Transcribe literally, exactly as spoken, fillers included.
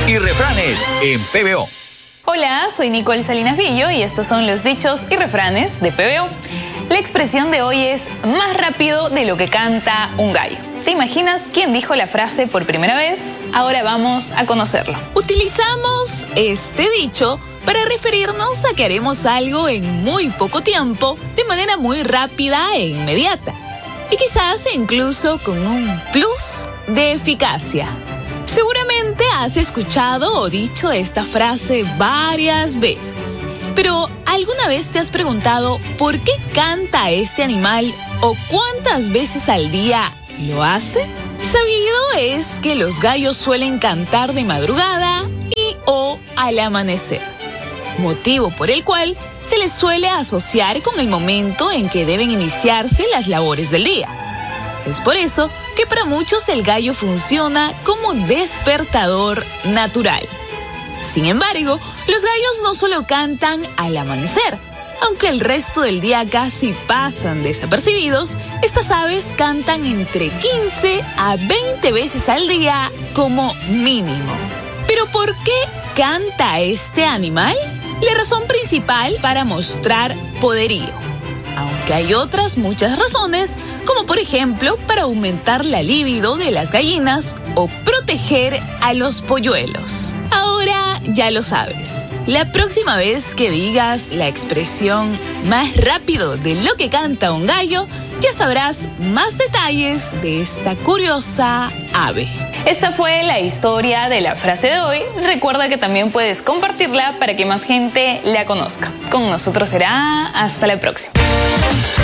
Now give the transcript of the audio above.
y refranes en P B O. Hola, soy Nicole Salinas Villo y estos son los dichos y refranes de P B O. La expresión de hoy es más rápido de lo que canta un gallo. ¿Te imaginas quién dijo la frase por primera vez? Ahora vamos a conocerlo. Utilizamos este dicho para referirnos a que haremos algo en muy poco tiempo, de manera muy rápida e inmediata. Y quizás incluso con un plus de eficacia. Seguramente has escuchado o dicho esta frase varias veces. Pero, ¿alguna vez te has preguntado por qué canta este animal o cuántas veces al día lo hace? Sabido es que los gallos suelen cantar de madrugada y o al amanecer, motivo por el cual se les suele asociar con el momento en que deben iniciarse las labores del día. Es por eso que para muchos el gallo funciona como despertador natural. Sin embargo, los gallos no solo cantan al amanecer. Aunque el resto del día casi pasan desapercibidos, estas aves cantan entre quince a veinte veces al día como mínimo. ¿Pero por qué canta este animal? La razón principal para mostrar poderío. Aunque hay otras muchas razones, como por ejemplo para aumentar la libido de las gallinas o proteger a los polluelos. Ahora ya lo sabes. La próxima vez que digas la expresión más rápido de lo que canta un gallo, ya sabrás más detalles de esta curiosa ave. Esta fue la historia de la frase de hoy. Recuerda que también puedes compartirla para que más gente la conozca. Con nosotros será hasta la próxima.